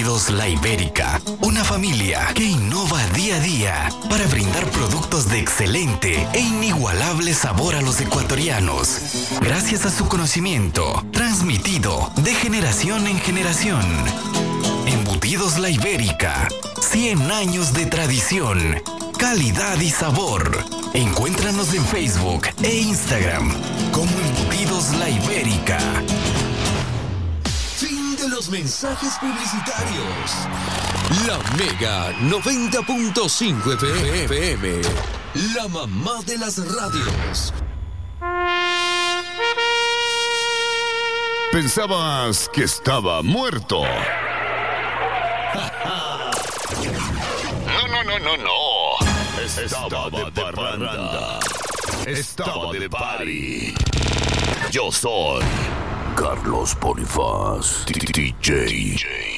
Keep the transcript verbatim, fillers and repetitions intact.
Embutidos La Ibérica, una familia que innova día a día para brindar productos de excelente e inigualable sabor a los ecuatorianos, gracias a su conocimiento, transmitido de generación en generación. Embutidos La Ibérica, cien años de tradición, calidad y sabor. Encuéntranos en Facebook e Instagram como Embutidos La Ibérica. Fin de los mensajes publicitarios. La Mega noventa punto cinco F M, la mamá de las radios. ¿Pensabas que estaba muerto? No, no, no, no, no. Estaba de parranda. Estaba de party. Yo soy Carlos Bonifaz, D J.